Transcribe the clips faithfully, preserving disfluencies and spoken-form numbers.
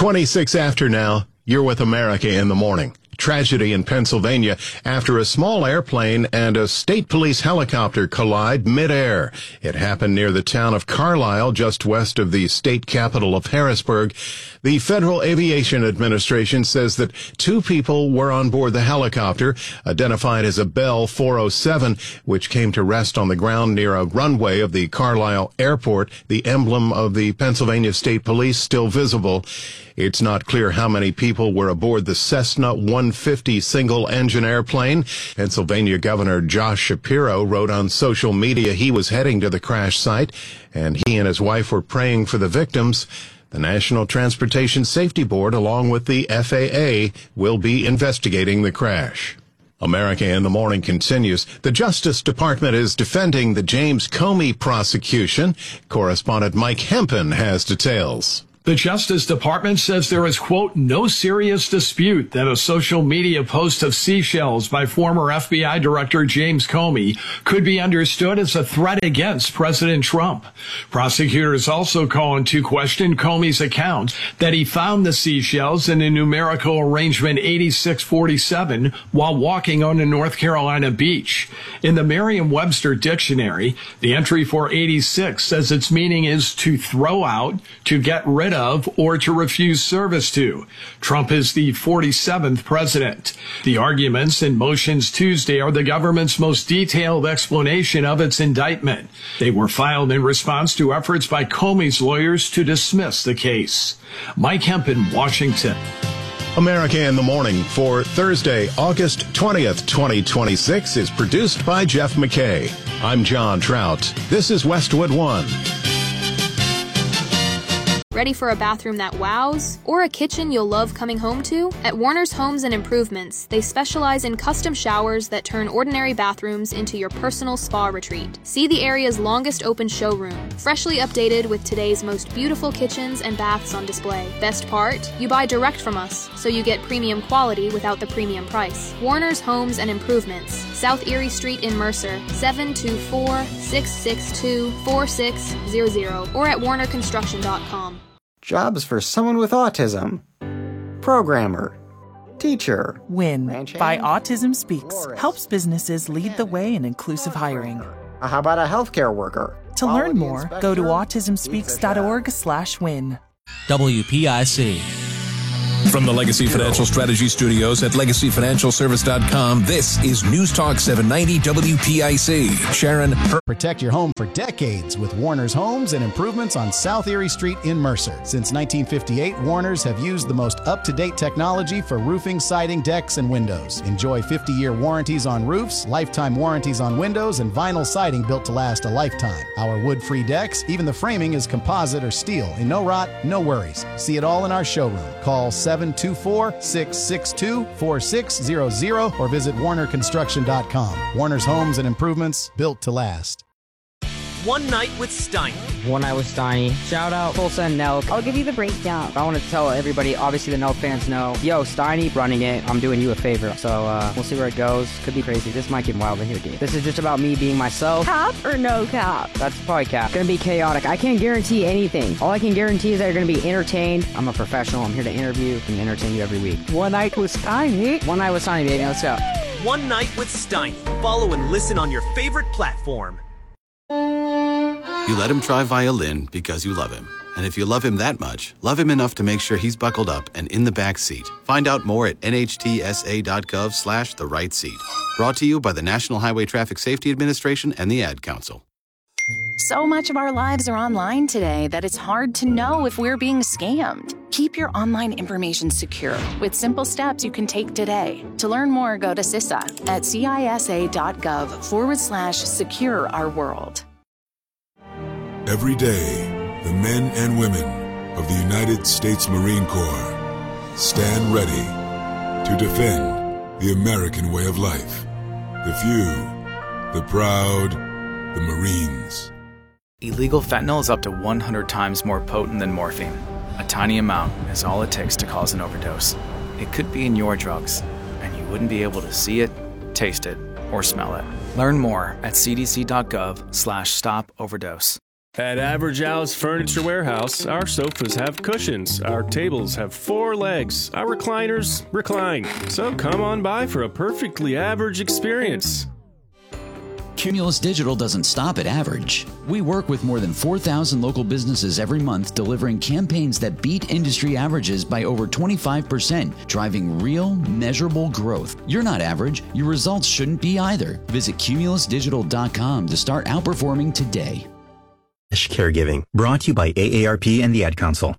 twenty-six after now, you're with America in the Morning. Tragedy in Pennsylvania after a small airplane and a state police helicopter collide midair. It happened near the town of Carlisle, just west of the state capital of Harrisburg. The Federal Aviation Administration says that two people were on board the helicopter, identified as a Bell four oh seven, which came to rest on the ground near a runway of the Carlisle Airport, the emblem of the Pennsylvania State Police still visible. It's not clear how many people were aboard the Cessna one fifty single-engine airplane. Pennsylvania Governor Josh Shapiro wrote on social media he was heading to the crash site, and he and his wife were praying for the victims. The National Transportation Safety Board, along with the F A A, will be investigating the crash. America in the Morning continues. The Justice Department is defending the James Comey prosecution. Correspondent Mike Hempen has details. The Justice Department says there is, quote, no serious dispute that a social media post of seashells by former F B I Director James Comey could be understood as a threat against President Trump. Prosecutors also call into question Comey's account that he found the seashells in a numerical arrangement eighty-six forty-seven while walking on a North Carolina beach. In the Merriam-Webster dictionary, the entry for eighty-six says its meaning is to throw out, to get rid of, or to refuse service to. Trump is the forty-seventh president. The arguments and motions Tuesday are the government's most detailed explanation of its indictment. They were filed in response to efforts by Comey's lawyers to dismiss the case. Mike Hempen, Washington. America in the Morning for Thursday, August twentieth, twenty twenty-six is produced by Jeff McKay. I'm John Trout. This is Westwood One. Ready for a bathroom that wows? Or a kitchen you'll love coming home to? At Warner's Homes and Improvements, they specialize in custom showers that turn ordinary bathrooms into your personal spa retreat. See the area's longest open showroom, freshly updated with today's most beautiful kitchens and baths on display. Best part? You buy direct from us, so you get premium quality without the premium price. Warner's Homes and Improvements, South Erie Street in Mercer, seven two four, six six two, four six zero zero, or at warner construction dot com. Jobs for someone with autism. Programmer. Teacher. WIN Ranch by hand, Autism Speaks florist, helps businesses lead the way in inclusive hiring. Uh, How about a healthcare worker? To learn Quality more, go to inspector, autism speaks dot org slash win. W P I C. From the Legacy Financial Strategy Studios at legacy financial service dot com, this is News Talk seven ninety W P I C. Sharon. Protect your home for decades with Warner's Homes and Improvements on South Erie Street in Mercer. Since nineteen fifty-eight, Warner's have used the most up-to-date technology for roofing, siding, decks, and windows. Enjoy fifty-year warranties on roofs, lifetime warranties on windows, and vinyl siding built to last a lifetime. Our wood-free decks, even the framing is composite or steel, and no rot, no worries. See it all in our showroom. Call seven two four, six six two, four six zero zero or visit warner construction dot com. Warner's Homes and Improvements, built to last. One Night with Steiny. One Night with Steiny. Shout out Tulsa and Nelk. I'll give you the breakdown. I want to tell everybody, obviously the Nelk fans know, yo, Steiny running it, I'm doing you a favor. So uh, we'll see where it goes. Could be crazy. This might get wild in here, dude. This is just about me being myself. Cap or no cap? That's probably cap. Gonna be chaotic. I can't guarantee anything. All I can guarantee is that you're gonna be entertained. I'm a professional. I'm here to interview and entertain you every week. One Night with Steiny. One Night with Steiny, baby. Let's go. One Night with Steiny. Follow and listen on your favorite platform. You let him try violin because you love him. And if you love him that much, love him enough to make sure he's buckled up and in the back seat. Find out more at N H T S A dot gov slash the right seat. Brought to you by the National Highway Traffic Safety Administration and the Ad Council. So much of our lives are online today that it's hard to know if we're being scammed. Keep your online information secure with simple steps you can take today. To learn more, go to C I S A at C I S A dot gov forward slash secure our world. Every day, the men and women of the United States Marine Corps stand ready to defend the American way of life. The few, the proud, the Marines. Illegal fentanyl is up to one hundred times more potent than morphine. A tiny amount is all it takes to cause an overdose. It could be in your drugs, and you wouldn't be able to see it, taste it, or smell it. Learn more at C D C dot gov slash stop overdose. At Average Al's Furniture Warehouse, our sofas have cushions, our tables have four legs, our recliners recline. So come on by for a perfectly average experience. Cumulus Digital doesn't stop at average. We work with more than four thousand local businesses every month, delivering campaigns that beat industry averages by over twenty-five percent, driving real, measurable growth. You're not average. Your results shouldn't be either. Visit cumulus digital dot com to start outperforming today. Caregiving, brought to you by A A R P and the Ad Council.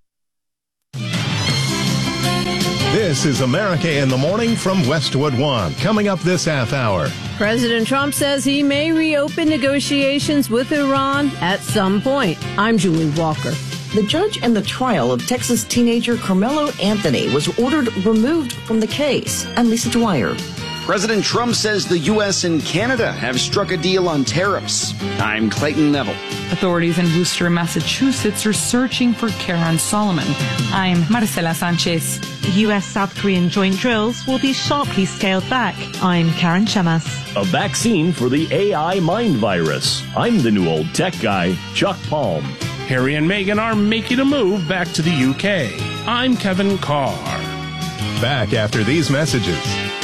This is America in the Morning from Westwood One. Coming up this half hour. President Trump says he may reopen negotiations with Iran at some point. I'm Julie Walker. The judge in the trial of Texas teenager Carmelo Anthony was ordered removed from the case. I'm Lisa Dwyer. President Trump says the U S and Canada have struck a deal on tariffs. I'm Clayton Neville. Authorities in Worcester, Massachusetts are searching for Karen Solomon. I'm Marcela Sanchez. U S-South Korean joint drills will be sharply scaled back. I'm Karen Chamas. A vaccine for the A I mind virus. I'm the new old tech guy, Chuck Palm. Harry and Meghan are making a move back to the U K. I'm Kevin Carr. Back after these messages.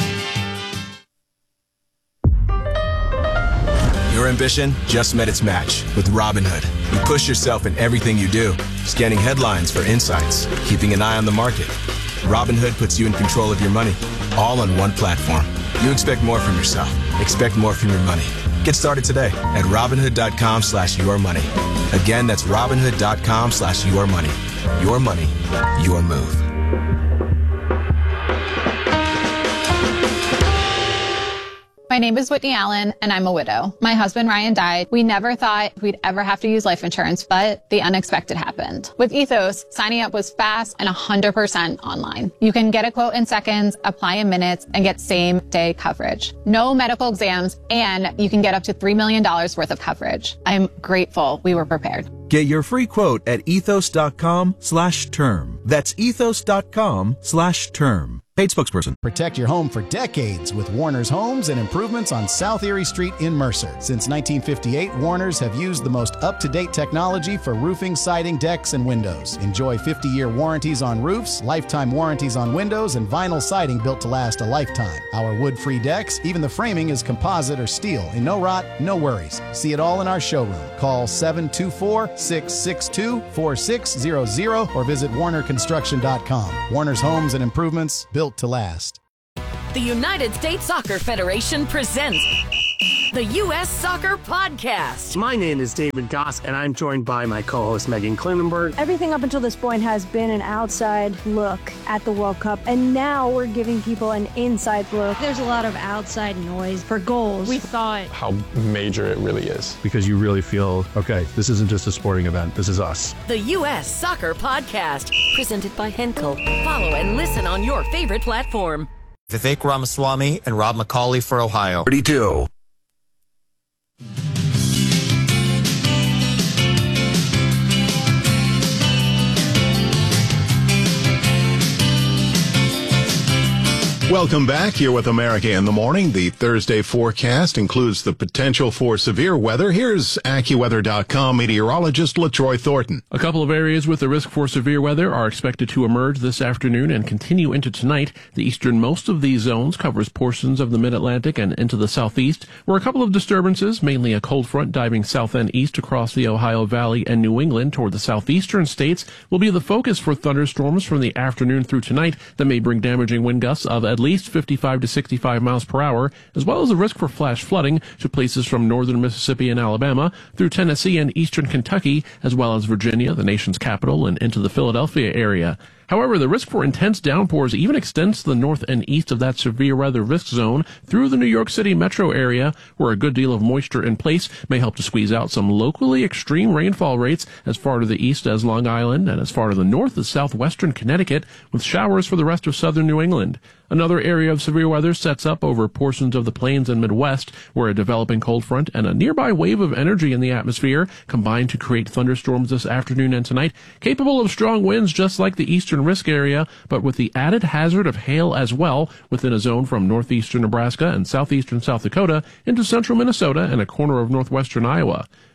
Your ambition just met its match with Robinhood. You push yourself in everything you do, scanning headlines for insights, keeping an eye on the market. Robinhood puts you in control of your money, all on one platform. You expect more from yourself. Expect more from your money. Get started today at Robinhood.com slash your money. Again, that's Robinhood.com slash your money. Your money, your move. My name is Whitney Allen, and I'm a widow. My husband, Ryan, died. We never thought we'd ever have to use life insurance, but the unexpected happened. With Ethos, signing up was fast and one hundred percent online. You can get a quote in seconds, apply in minutes, and get same-day coverage. No medical exams, and you can get up to three million dollars worth of coverage. I'm grateful we were prepared. Get your free quote at ethos.com slash term. That's ethos.com slash term. Paid spokesperson. Protect your home for decades with Warner's Homes and Improvements on South Erie Street in Mercer. Since nineteen fifty-eight, Warner's have used the most up-to-date technology for roofing, siding, decks, and windows. Enjoy fifty-year warranties on roofs, lifetime warranties on windows, and vinyl siding built to last a lifetime. Our wood-free decks, even the framing is composite or steel, and no rot, no worries. See it all in our showroom. Call seven two four, six six two, four six zero zero or visit warner construction dot com. Warner's Homes and Improvements, built to last. The United States Soccer Federation presents the U S Soccer Podcast. My name is David Goss, and I'm joined by my co-host Megan Klinenberg. Everything up until this point has been an outside look at the World Cup, and now we're giving people an inside look. There's a lot of outside noise for goals. We thought how major it really is. Because you really feel, okay, this isn't just a sporting event, this is us. The U S Soccer Podcast, presented by Henkel. Follow and listen on your favorite platform. Vivek Ramaswamy and Rob McCauley for Ohio. thirty-two. Welcome back. Here with America in the Morning. The Thursday forecast includes the potential for severe weather. Here's AccuWeather dot com meteorologist LaTroy Thornton. A couple of areas with the risk for severe weather are expected to emerge this afternoon and continue into tonight. The easternmost of these zones covers portions of the mid-Atlantic and into the southeast, where a couple of disturbances, mainly a cold front diving south and east across the Ohio Valley and New England toward the southeastern states, will be the focus for thunderstorms from the afternoon through tonight that may bring damaging wind gusts of at least fifty-five to sixty-five miles per hour, as well as the risk for flash flooding to places from northern Mississippi and Alabama through Tennessee and eastern Kentucky, as well as Virginia, the nation's capital, and into the Philadelphia area. However, the risk for intense downpours even extends to the north and east of that severe weather risk zone through the New York City metro area, where a good deal of moisture in place may help to squeeze out some locally extreme rainfall rates as far to the east as Long Island and as far to the north as southwestern Connecticut, with showers for the rest of southern New England. Another area of severe weather sets up over portions of the plains and Midwest, where a developing cold front and a nearby wave of energy in the atmosphere combine to create thunderstorms this afternoon and tonight, capable of strong winds just like the eastern risk area, but with the added hazard of hail as well within a zone from northeastern Nebraska and southeastern South Dakota into central Minnesota and a corner of northwestern Iowa.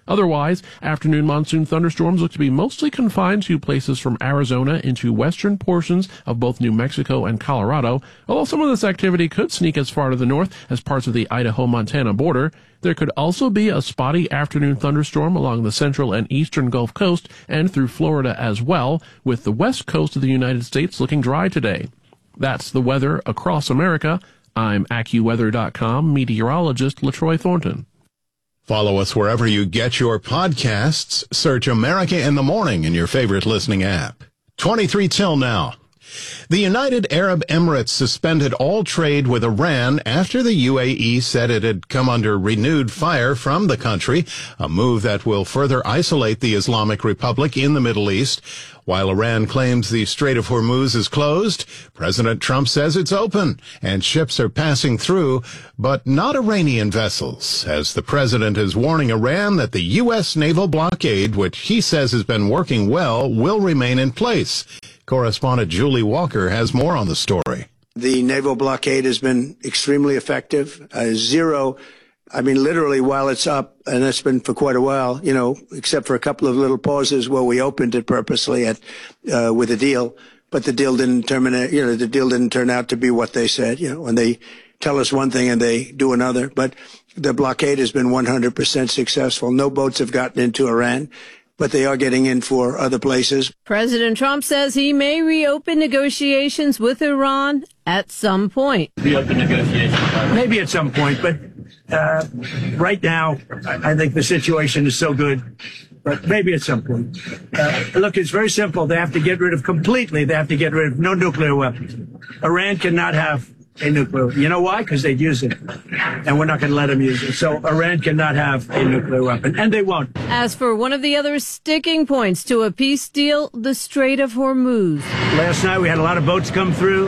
Otherwise, afternoon monsoon thunderstorms look to be mostly confined to places from Arizona into western portions of both New Mexico and Colorado, although some of this activity could sneak as far to the north as parts of the Idaho-Montana border. There could also be a spotty afternoon thunderstorm along the central and eastern Gulf Coast and through Florida as well, with the west coast of the United States looking dry today. That's the weather across America. I'm AccuWeather dot com meteorologist LaTroy Thornton. Follow us wherever you get your podcasts. Search America in the Morning in your favorite listening app. twenty-three till now. The United Arab Emirates suspended all trade with Iran after the U A E said it had come under renewed fire from the country, a move that will further isolate the Islamic Republic in the Middle East. While Iran claims the Strait of Hormuz is closed, President Trump says it's open and ships are passing through, but not Iranian vessels, as the president is warning Iran that the U S naval blockade, which he says has been working well, will remain in place. Correspondent Julie Walker has more on the story. The naval blockade has been extremely effective. Uh, zero, I mean, literally while it's up, and it's been for quite a while, you know, except for a couple of little pauses where we opened it purposely at, uh, with a deal, but the deal didn't terminate, you know, the deal didn't turn out to be what they said, you know, when they tell us one thing and they do another. But the blockade has been one hundred percent successful. No boats have gotten into Iran, but they are getting in for other places. President Trump says he may reopen negotiations with Iran at some point. Reopen negotiations? Maybe at some point, but uh, right now, I think the situation is so good, but maybe at some point. Uh, look, it's very simple. They have to get rid of completely, they have to get rid of no nuclear weapons. Iran cannot have a nuclear. You know why? Because they'd use it. And we're not going to let them use it. So Iran cannot have a nuclear weapon. And they won't. As for one of the other sticking points to a peace deal, the Strait of Hormuz. Last night we had a lot of boats come through.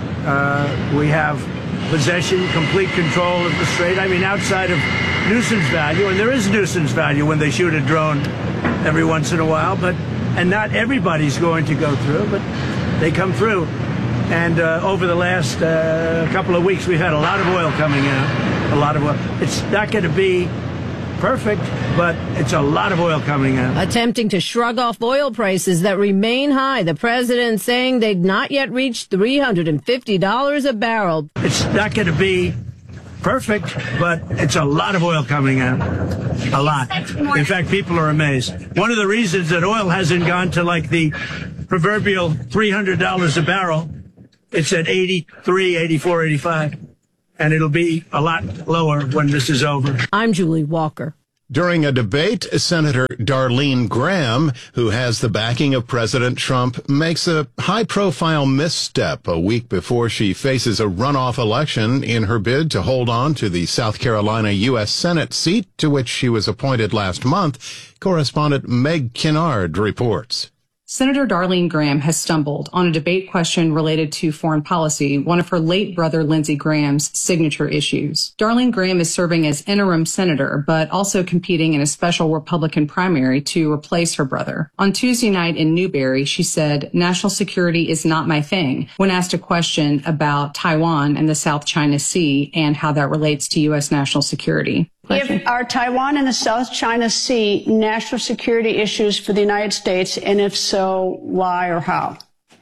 Uh, we have possession, complete control of the strait. I mean, outside of nuisance value, and there is nuisance value when they shoot a drone every once in a while, but and not everybody's going to go through, but they come through. And uh, over the last uh, couple of weeks, we've had a lot of oil coming out, a lot of oil. It's not going to be perfect, but it's a lot of oil coming out. Attempting to shrug off oil prices that remain high, the president saying they'd not yet reached three hundred fifty dollars a barrel. It's not going to be perfect, but it's a lot of oil coming out. A lot. In fact, people are amazed. One of the reasons that oil hasn't gone to like the proverbial three hundred dollars a barrel, it's at eighty-three, eighty-four, eighty-five, and it'll be a lot lower when this is over. I'm Julie Walker. During a debate, Senator Darlene Graham, who has the backing of President Trump, makes a high-profile misstep a week before she faces a runoff election in her bid to hold on to the South Carolina U S Senate seat to which she was appointed last month. Correspondent Meg Kinnard reports. Senator Darlene Graham has stumbled on a debate question related to foreign policy, one of her late brother Lindsey Graham's signature issues. Darlene Graham is serving as interim senator, but also competing in a special Republican primary to replace her brother. On Tuesday night in Newberry, she said, "National security is not my thing," when asked a question about Taiwan and the South China Sea and how that relates to U S national security. If are Taiwan and the South China Sea national security issues for the United States, and if so, why or how?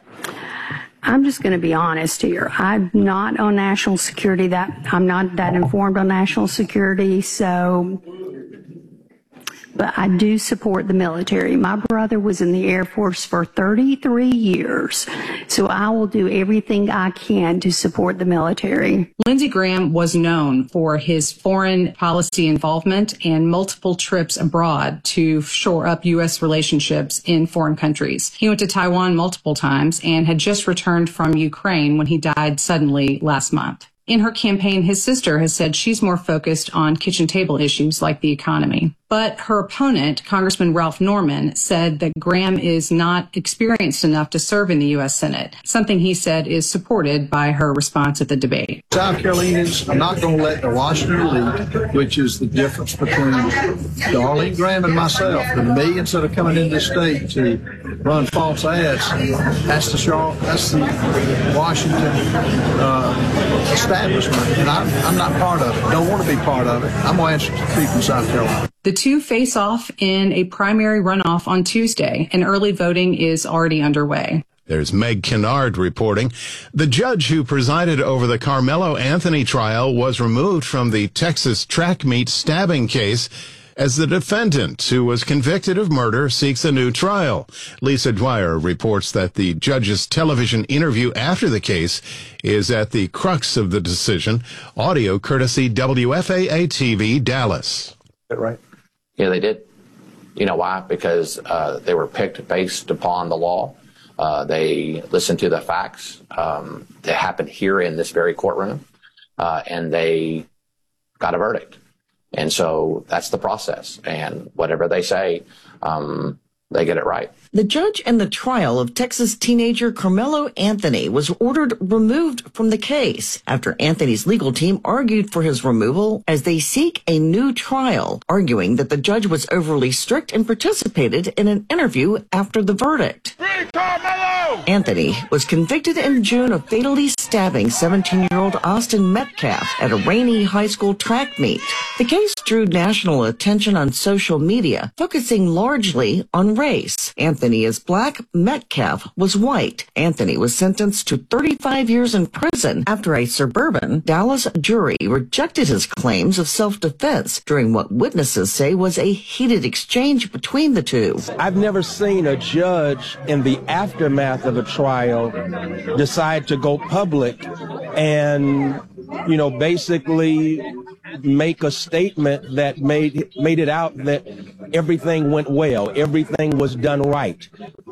I'm just going to be honest here. I'm not on national security. That I'm not that informed on national security, so. But I do support the military. My brother was in the Air Force for thirty-three years, so I will do everything I can to support the military. Lindsey Graham was known for his foreign policy involvement and multiple trips abroad to shore up U S relationships in foreign countries. He went to Taiwan multiple times and had just returned from Ukraine when he died suddenly last month. In her campaign, his sister has said she's more focused on kitchen table issues like the economy. But her opponent, Congressman Ralph Norman, said that Graham is not experienced enough to serve in the U S Senate, something he said is supported by her response at the debate. South Carolinians are not going to let the Washington elite, which is the difference between Darlene Graham and myself, the millions that are coming into the state to run false ads. That's the Charlotte, that's the Washington uh, establishment, and I'm, I'm not part of it. Don't want to be part of it. I'm going to answer to the people in South Carolina. The two face off in a primary runoff on Tuesday, and early voting is already underway. There's Meg Kennard reporting. The judge who presided over the Carmelo Anthony trial was removed from the Texas track meet stabbing case as the defendant, who was convicted of murder, seeks a new trial. Lisa Dwyer reports that the judge's television interview after the case is at the crux of the decision. Audio courtesy W F A A T V Dallas. Right. Yeah, they did. You know why? Because uh, they were picked based upon the law. Uh, they listened to the facts um, that happened here in this very courtroom, uh, and they got a verdict. And so that's the process. And whatever they say, um, they get it right. The judge in the trial of Texas teenager Carmelo Anthony was ordered removed from the case after Anthony's legal team argued for his removal as they seek a new trial, arguing that the judge was overly strict and participated in an interview after the verdict. Free Carmelo! Anthony was convicted in June of fatally stabbing seventeen-year-old Austin Metcalf at a Rainey High School track meet. The case drew national attention on social media, focusing largely on race. Anthony is black, Metcalf was white. Anthony was sentenced to thirty-five years in prison after a suburban Dallas jury rejected his claims of self-defense during what witnesses say was a heated exchange between the two. I've never seen a judge in the aftermath of a trial decide to go public and, you know, basically make a statement that made made it out that everything went well, everything was done right.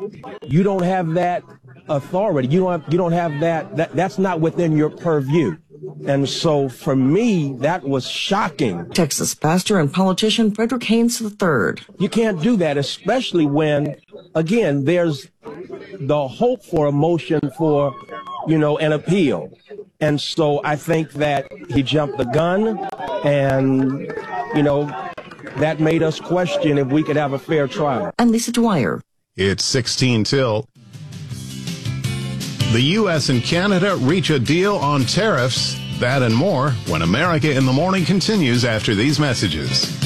You don't have that authority. You don't have, you don't have that, that that's not within your purview. And so for me, that was shocking. Texas pastor and politician Frederick Haynes the third. You can't do that, especially when, again, there's the hope for a motion for, you know, an appeal. And so I think that he jumped the gun, and, you know, that made us question if we could have a fair trial. And Lisa Dwyer. It's sixteen till. The U S and Canada reach a deal on tariffs. That and more when America in the Morning continues after these messages.